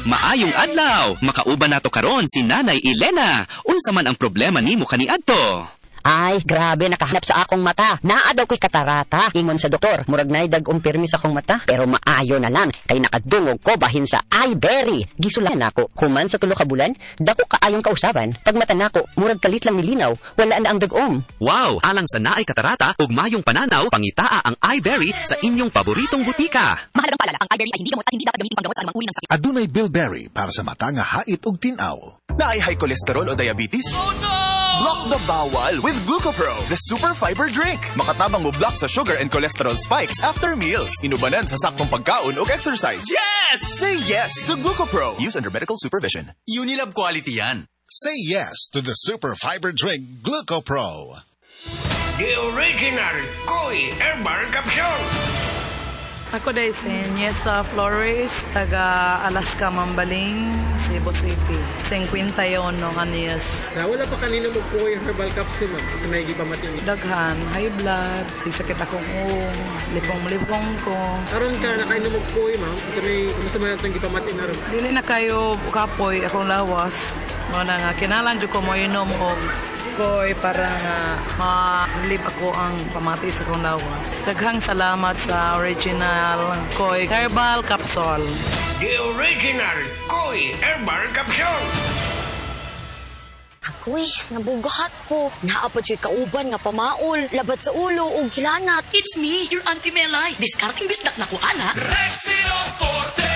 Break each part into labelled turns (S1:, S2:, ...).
S1: Maayong adlaw, makauban nato karon si Nanay Elena. Unsa man ang problema nimo kaniadto?
S2: Ay, grabe, nakahanap sa akong mata. Naa daw ko'y katarata. Ingon sa doktor, murag na'y dag-umpirmi sa akong mata. Pero maayo na lang, kay nakadungog ko bahin sa iBerry. Gisulan ako, human sa 3 ka bulan, dako kaayong kausaban. Pag mata nako, murag kalit lang nilinaw, wala na ang dag-om.
S1: Wow, alang sa naay katarata ug mayong pananaw, pangitaa ang iBerry sa inyong paboritong butika.
S3: Mahalagang paalala, ang iBerry ay hindi gamot at hindi dapat gamitin panggamot sa anumang uri ng sakit.
S4: Adunay Bilberry para sa mata nga hait ug tinaw.
S5: Naay high cholesterol o diabetes? Oh no! Block the bawal with Glucopro, the super fiber drink. Makatabang mo block sa sugar and cholesterol spikes after meals. Inubanan sa saktong pagkaon o exercise.
S6: Yes!
S5: Say yes to Glucopro. Use under medical supervision.
S6: Unilab quality yan.
S4: Say yes to the super fiber drink Glucopro.
S7: The original Koi Herbal Capsule.
S8: Ako day si Niesa Flores, taga Alaska, Mambaling, Cebu City. 51 anyos.
S9: Wala pa kanina mo po yung herbal capsule, ma'am. Kasi may gipamatin.
S8: Daghan, high blood, sisakit akong lipong-lipong ko.
S9: Karon ka, nakainom mo po ma'am. Kasi may masama natin gipamatin na rin.
S8: Dili na kayo kapoy akong lawas. Mga nga, kinalan dyo ko mo inom o koy para nga ma-live ako ang pamati sa akong lawas. Daghang salamat sa original Koi Herbal Capsule.
S7: The original Koi Herbal Capsule.
S3: Ako'y, nabugahat ko. Naapad siya'y kauban nga pamaol, labat sa ulo o gilanat.
S6: It's me, your Auntie Melay. Discarding bisdak na ko, ana.
S7: Rexidol Forte.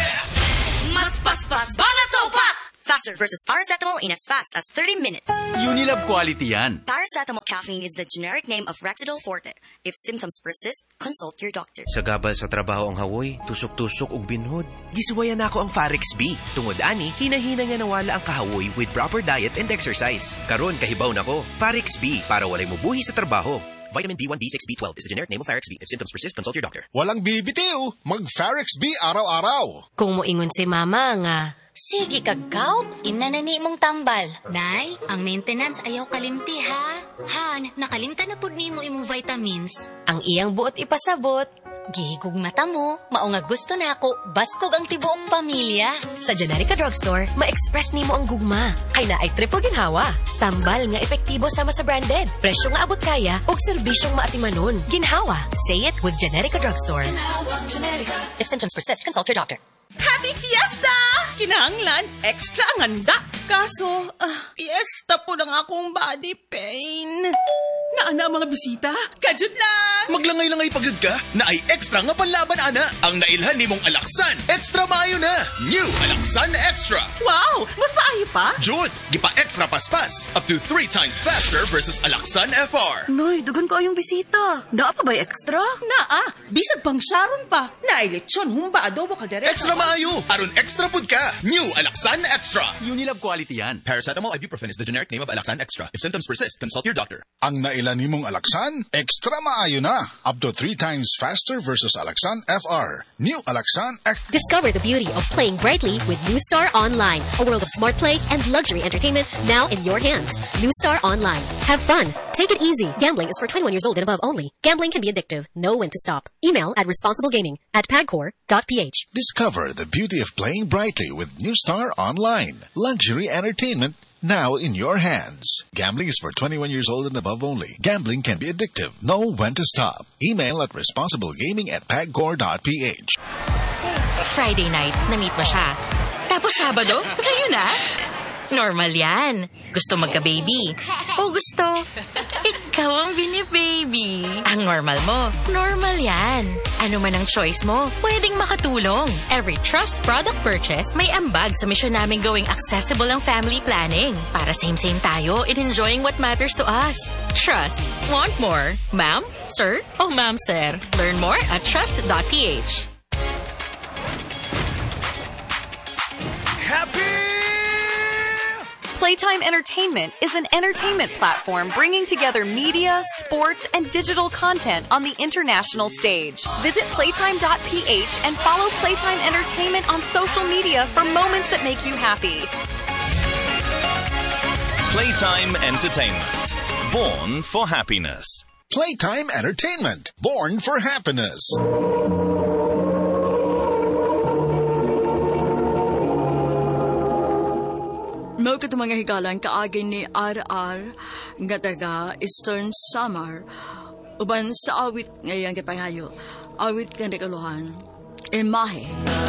S3: Mas paspas, banat sa upat! Faster versus paracetamol in as fast as 30 minutes.
S6: Unilab quality yan.
S3: Paracetamol caffeine is the generic name of Rexidol Forte. If symptoms persist, consult your doctor.
S5: Sa gabal sa trabaho ang hawoy, tusok-tusok ug binhod. Gisuwayan nako ang Farex B. Tungod ani, hinahina nga nawala ang kahawoy with proper diet and exercise. Karon kahibaw nako, Farex B para walay mubuhi sa trabaho. Vitamin B1, B6, B12 is the generic name of Farex B. If symptoms persist, consult your doctor.
S4: Walang bibitiw, mag-Farex B araw-araw.
S10: Kung moingon si mama nga,
S11: sige kagaw, imnanani mong tambal. Nay, ang maintenance ayaw kalimti ha. Han, nakalimta na pud nimo imong vitamins.
S10: Ang iyang buot ipasabot.
S11: Gihigog mata mo, mao nga gusto na ako, baskog ang tibuok pamilya.
S10: Sa Generica Drugstore, ma-express nimo ang gugma. Kay na ay triple ginhawa. Tambal nga epektibo sama sa branded. Presyo nga abot kaya o serbisyong maatimanon. Ginhawa. Say it with Generica Drugstore.
S3: Ginhawa, Generica.
S11: If symptoms persist, consult your doctor.
S6: Happy Fiesta! Kinahanglan, extra nganda. Kaso, fiesta po ng akong body pain. Naana mga bisita? Kajud lang!
S5: Maglangay-langay pagod ka? Na ay extra nga panlaban, ana. Ang nailhan ni mong Alaksan, extra maayo na. New Alaksan Extra.
S6: Wow! Mas maayo pa?
S5: Jud, gipa-extra paspas. Up to 3 times faster versus Alaksan FR.
S6: Noy, dugan ko ayong bisita. Naa pa ba'y extra? Naa. Bisag pang Sharon pa. Nailitsyon, humba adobo kaldereta.
S5: Extra maayo. Aron extra pud ka. New Alaksan Extra. Unilab quality yan. Paracetamol ibuprofen is the generic name of Alaksan Extra. If symptoms persist, consult your doctor.
S4: Ang nailan nimong Alaksan, extra maayo na. Up to 3 times faster versus Alaksan FR. New Alaksan Extra.
S12: Discover the beauty of playing brightly with New Star Online. A world of smart play and luxury entertainment now in your hands. New Star Online. Have fun. Take it easy. Gambling is for 21 years old and above only. Gambling can be addictive. Know when to stop. Email at responsiblegaming@pagcor.ph.
S4: Discover the beauty of playing brightly with New Star Online. Luxury entertainment now in your hands. Gambling is for 21 years old and above only. Gambling can be addictive. Know when to stop. Email at responsiblegaming@pagcor.ph.
S10: Friday night, na-meet mo siya. Tapos Sabado, kayo na? Normal yan. Gusto magka-baby. O gusto, ikaw ang bini-baby. Ang normal mo, normal yan. Ano man ang choice mo, pwedeng makatulong. Every Trust product purchase, may ambag sa mission namin gawing accessible ang family planning. Para same-same tayo in enjoying what matters to us. Trust. Want more? Ma'am? Sir? O ma'am, sir? Learn more at trust.ph.
S13: Playtime Entertainment is an entertainment platform bringing together media, sports, and digital content on the international stage. Visit playtime.ph and follow Playtime Entertainment on social media for moments that make you happy.
S14: Playtime Entertainment. Born for happiness.
S4: Playtime Entertainment. Born for happiness.
S15: Mao kat mga higalan kaagi ni R.R. nga taga Eastern Samar. Uban sa awit ngayon kay pangayo. Awit nga nakaluhan. Imahe.